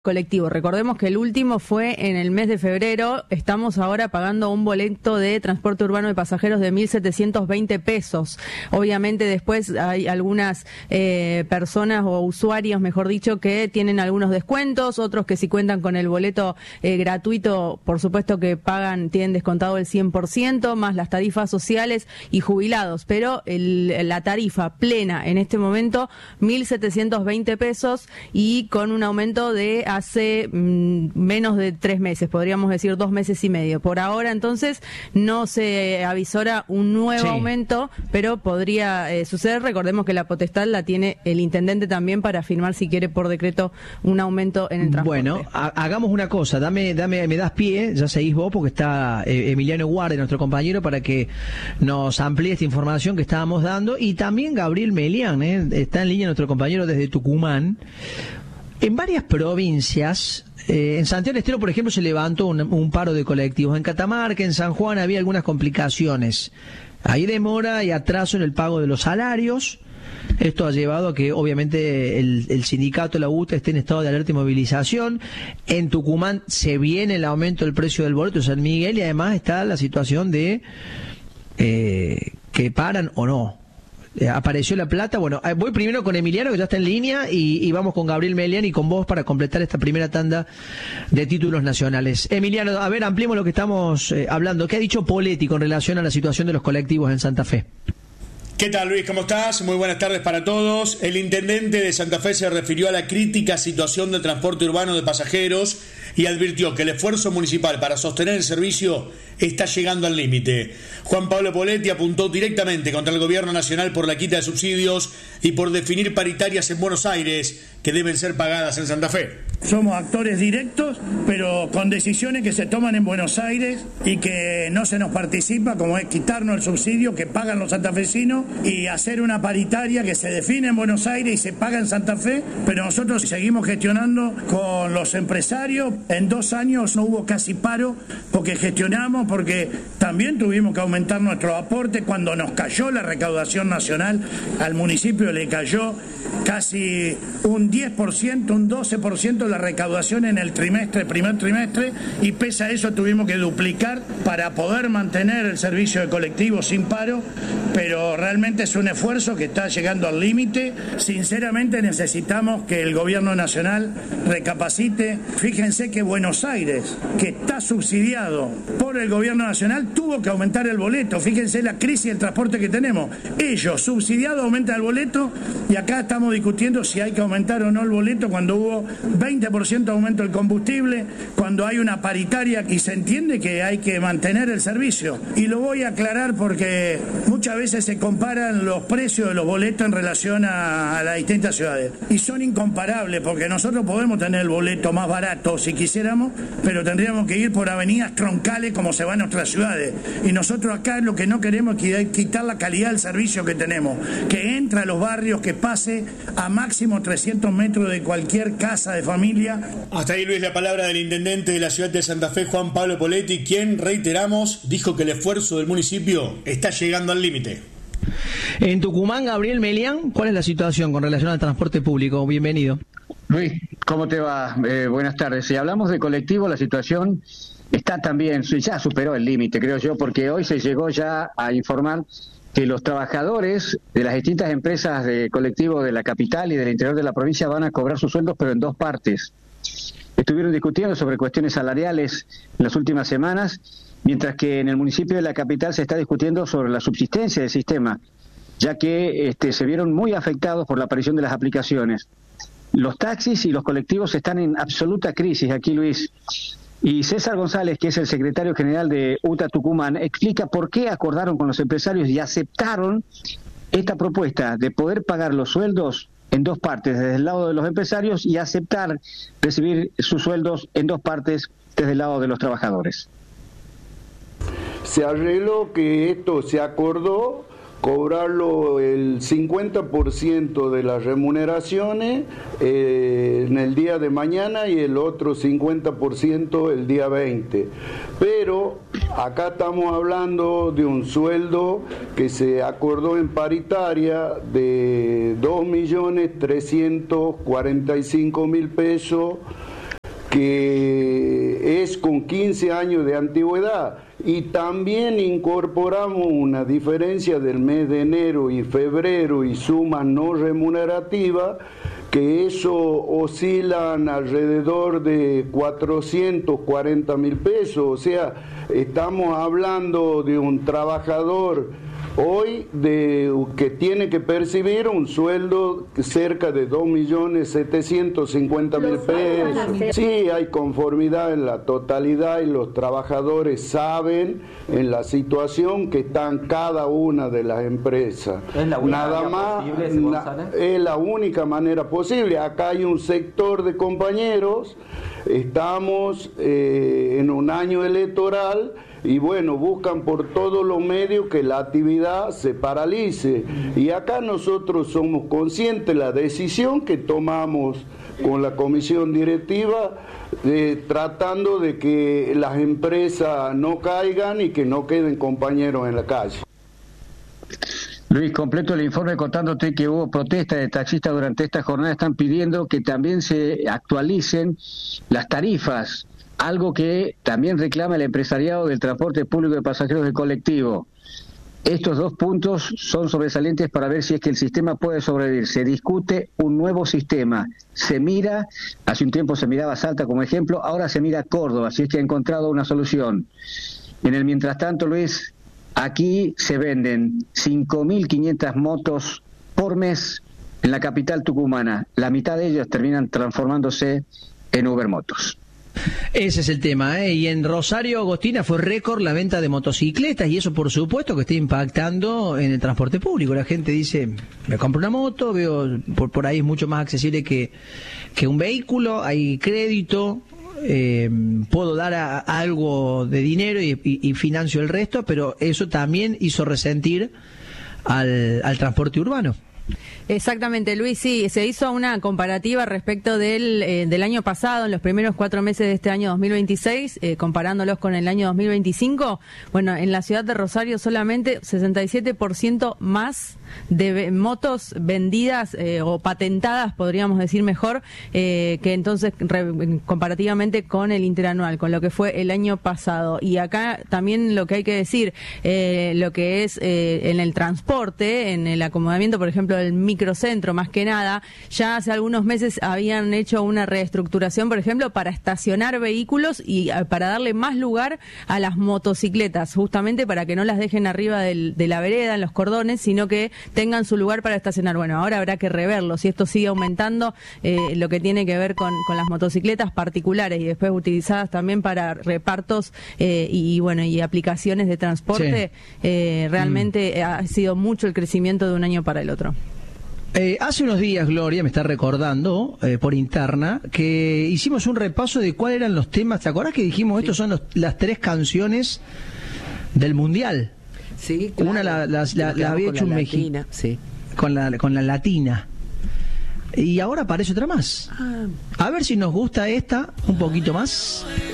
colectivo. Recordemos que el último fue en el mes de febrero. Estamos ahora pagando un boleto de transporte urbano de pasajeros de 1.720 pesos. Obviamente después hay algunas personas o usuarios, mejor dicho, que tienen algunos descuentos, otros que si cuentan con el boleto gratuito, por supuesto que tienen descontado el 100%, más las tarifas sociales y jubilados. Pero la tarifa plena en este momento, 1.720 pesos y con un aumento de hace menos de 3 meses, podríamos decir 2 meses y medio. Por ahora, entonces, no se avisora un nuevo aumento, pero podría suceder. Recordemos que la potestad la tiene el intendente también para firmar, si quiere, por decreto, un aumento en el transporte. Bueno, hagamos una cosa, me das pie, ya seguís vos, porque está Emiliano Guardia, nuestro compañero, para que nos amplíe esta información que estábamos dando, y también Gabriel Melián, está en línea nuestro compañero desde Tucumán. En varias provincias, en Santiago del Estero, por ejemplo, se levantó un paro de colectivos. En Catamarca, en San Juan, había algunas complicaciones. Hay demora y atraso en el pago de los salarios. Esto ha llevado a que, obviamente, el sindicato, la UTA, esté en estado de alerta y movilización. En Tucumán se viene el aumento del precio del boleto de San Miguel, y además está la situación de que paran o no. Apareció la plata. Bueno, voy primero con Emiliano, que ya está en línea, y vamos con Gabriel Melián y con vos para completar esta primera tanda de títulos nacionales. Emiliano, a ver, ampliemos lo que estamos hablando. ¿Qué ha dicho Poletti con relación a la situación de los colectivos en Santa Fe? ¿Qué tal, Luis? ¿Cómo estás? Muy buenas tardes para todos. El intendente de Santa Fe se refirió a la crítica situación del transporte urbano de pasajeros y advirtió que el esfuerzo municipal para sostener el servicio está llegando al límite. Juan Pablo Poletti apuntó directamente contra el gobierno nacional por la quita de subsidios y por definir paritarias en Buenos Aires que deben ser pagadas en Santa Fe. Somos actores directos, pero con decisiones que se toman en Buenos Aires y que no se nos participa, como es quitarnos el subsidio que pagan los santafesinos y hacer una paritaria que se define en Buenos Aires y se paga en Santa Fe, pero nosotros seguimos gestionando con los empresarios. En 2 años no hubo casi paro porque gestionamos, porque también tuvimos que aumentar nuestro aporte. Cuando nos cayó la recaudación nacional, al municipio le cayó casi un 10%, un 12% de la recaudación en el primer trimestre, y pese a eso tuvimos que duplicar para poder mantener el servicio de colectivo sin paro, pero realmente es un esfuerzo que está llegando al límite. Sinceramente necesitamos que el gobierno nacional recapacite. Fíjense que Buenos Aires, que está subsidiado por el gobierno nacional, tuvo que aumentar el boleto. Fíjense la crisis del transporte que tenemos. Ellos, subsidiados, aumentan el boleto, y acá estamos discutiendo si hay que aumentar o no el boleto cuando hubo 20% de aumento del combustible, cuando hay una paritaria y se entiende que hay que mantener el servicio. Y lo voy a aclarar porque muchas veces se comparan los precios de los boletos en relación a las distintas ciudades, y son incomparables, porque nosotros podemos tener el boleto más barato si quisiéramos, pero tendríamos que ir por avenidas troncales como se va en otras ciudades, y nosotros acá lo que no queremos es quitar la calidad del servicio que tenemos, que entra a los barrios, que pase a máximo 300 metros de cualquier casa de familia. Hasta ahí, Luis, la palabra del intendente de la ciudad de Santa Fe, Juan Pablo Poletti, quien, reiteramos, dijo que el esfuerzo del municipio está llegando al límite. En Tucumán, Gabriel Melián, ¿cuál es la situación con relación al transporte público? Bienvenido. Luis, ¿cómo te va? Buenas tardes. Si hablamos de colectivo, la situación está también, ya superó el límite, creo yo, porque hoy se llegó ya a informar que los trabajadores de las distintas empresas de colectivo de la capital y del interior de la provincia van a cobrar sus sueldos, pero en 2 partes. Estuvieron discutiendo sobre cuestiones salariales en las últimas semanas, mientras que en el municipio de la capital se está discutiendo sobre la subsistencia del sistema, ya que se vieron muy afectados por la aparición de las aplicaciones. Los taxis y los colectivos están en absoluta crisis aquí, Luis. Y César González, que es el secretario general de UTA Tucumán, explica por qué acordaron con los empresarios y aceptaron esta propuesta de poder pagar los sueldos en 2 partes, desde el lado de los empresarios, y aceptar recibir sus sueldos en 2 partes desde el lado de los trabajadores. Se arregló que esto se acordó cobrarlo el 50% de las remuneraciones en el día de mañana y el otro 50% el día 20. Pero acá estamos hablando de un sueldo que se acordó en paritaria de 2.345.000 pesos que es con 15 años de antigüedad, y también incorporamos una diferencia del mes de enero y febrero y sumas no remunerativas, que eso oscilan alrededor de 440.000 pesos, o sea, estamos hablando de un trabajador hoy que tiene que percibir un sueldo cerca de 2.750.000 pesos. Sí, hay conformidad en la totalidad y los trabajadores saben en la situación que están cada una de las empresas. ¿Es la única Nada más, es la única manera posible. Acá hay un sector de compañeros, estamos en un año electoral, y bueno, buscan por todos los medios que la actividad se paralice. Y acá nosotros somos conscientes de la decisión que tomamos con la comisión directiva, tratando de que las empresas no caigan y que no queden compañeros en la calle. Luis, completo el informe contándote que hubo protestas de taxistas durante esta jornada. Están pidiendo que también se actualicen las tarifas, algo que también reclama el empresariado del transporte público de pasajeros de colectivo. Estos dos puntos son sobresalientes para ver si es que el sistema puede sobrevivir. Se discute un nuevo sistema. Se mira, hace un tiempo se miraba Salta como ejemplo, ahora se mira Córdoba, si es que ha encontrado una solución. En el mientras tanto, Luis, aquí se venden 5.500 motos por mes en la capital tucumana. La mitad de ellas terminan transformándose en Uber Motos. Ese es el tema, ¿eh? Y en Rosario, Agostina, fue récord la venta de motocicletas, y eso por supuesto que está impactando en el transporte público. La gente dice, me compro una moto, veo por ahí es mucho más accesible que un vehículo, hay crédito, puedo dar algo de dinero y financio el resto, pero eso también hizo resentir al transporte urbano. Exactamente, Luis, sí, se hizo una comparativa respecto del año pasado, en los primeros 4 meses de este año 2026, comparándolos con el año 2025. Bueno, en la ciudad de Rosario solamente 67% más de motos vendidas o patentadas, podríamos decir mejor, que entonces comparativamente con el interanual, con lo que fue el año pasado. Y acá también lo que hay que decir, lo que es en el transporte, en el acomodamiento, por ejemplo, del microcentro, más que nada, ya hace algunos meses habían hecho una reestructuración, por ejemplo, para estacionar vehículos y para darle más lugar a las motocicletas, justamente para que no las dejen arriba de la vereda, en los cordones, sino que tengan su lugar para estacionar. Bueno, ahora habrá que reverlo, si esto sigue aumentando, lo que tiene que ver con las motocicletas particulares y después utilizadas también para repartos y aplicaciones de transporte, sí. Realmente ha sido mucho el crecimiento de un año para el otro. Hace unos días, Gloria me está recordando por interna que hicimos un repaso de cuáles eran los temas. ¿Te acordás que dijimos estos son las 3 canciones del Mundial? Sí, claro. Una la había hecho un mexicano, sí. con la latina. Y ahora aparece otra más. A ver si nos gusta esta un poquito más.